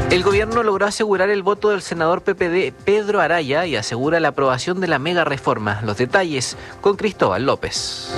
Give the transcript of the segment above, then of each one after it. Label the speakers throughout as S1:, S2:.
S1: El gobierno logró asegurar el voto del senador PPD Pedro Araya y asegura la aprobación de la mega reforma. Los detalles con Cristóbal López.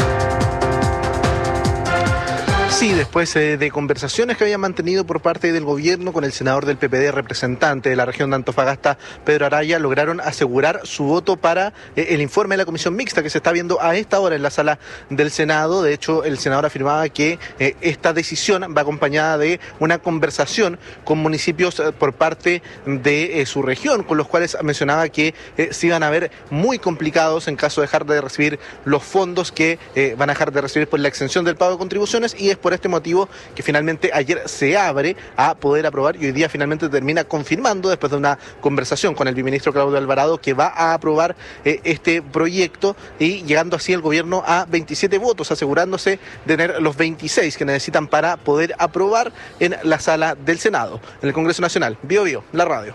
S2: Sí, después de conversaciones que habían mantenido por parte del gobierno con el senador del PPD, representante de la región de Antofagasta, Pedro Araya, lograron asegurar su voto para el informe de la comisión mixta que se está viendo a esta hora en la sala del Senado. De hecho, el senador afirmaba que esta decisión va acompañada de una conversación con municipios por parte de su región, con los cuales mencionaba que se iban a ver muy complicados en caso de dejar de recibir los fondos que van a dejar de recibir por la exención del pago de contribuciones, y es por este motivo que finalmente ayer se abre a poder aprobar y hoy día finalmente termina confirmando, después de una conversación con el viceministro Claudio Alvarado, que va a aprobar este proyecto, y llegando así el gobierno a 27 votos, asegurándose de tener los 26 que necesitan para poder aprobar en la sala del Senado, en el Congreso Nacional. Bio Bio, la radio.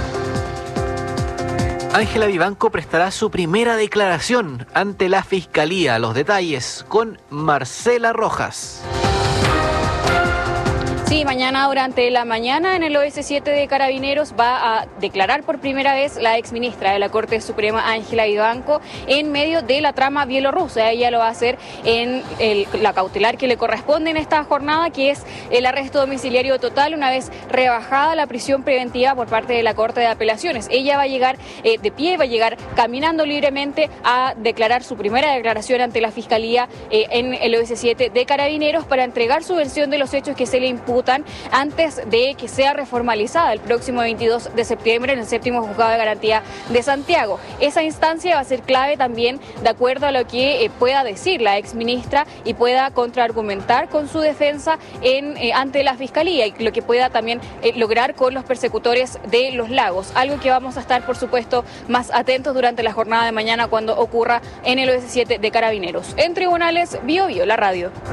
S1: Ángela Vivanco prestará su primera declaración ante la Fiscalía. Los detalles con Marcela Rojas.
S3: Sí, mañana durante la mañana en el OS7 de Carabineros va a declarar por primera vez la exministra de la Corte Suprema, Ángela Vivanco, en medio de la trama bielorrusa. Ella lo va a hacer en la cautelar que le corresponde en esta jornada, que es el arresto domiciliario total una vez rebajada la prisión preventiva por parte de la Corte de Apelaciones. Ella va a llegar de pie, va a llegar caminando libremente a declarar su primera declaración ante la Fiscalía en el OS7 de Carabineros para entregar su versión de los hechos que se le imputan antes de que sea reformalizada el próximo 22 de septiembre en el séptimo juzgado de garantía de Santiago. Esa instancia va a ser clave también de acuerdo a lo que pueda decir la exministra y pueda contraargumentar con su defensa ante la Fiscalía, y lo que pueda también lograr con los persecutores de Los Lagos. Algo que vamos a estar, por supuesto, más atentos durante la jornada de mañana cuando ocurra en el OS7 de Carabineros. En Tribunales, Bio Bio, la radio.